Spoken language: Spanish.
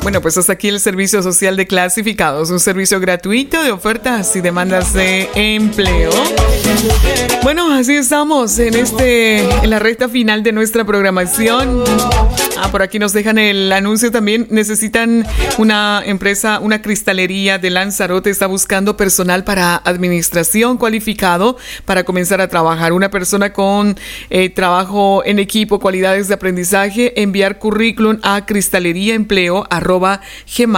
Bueno, pues hasta aquí el Servicio Social de Clasificados, un servicio gratuito de ofertas y demandas de empleo. Bueno, así estamos en la recta final de nuestra programación. Por aquí nos dejan el anuncio también. Necesitan una empresa, una cristalería de Lanzarote está buscando personal para administración cualificado para comenzar a trabajar. Una persona con trabajo en equipo, cualidades de aprendizaje, enviar currículum a cristaleriaempleo@gmail.com.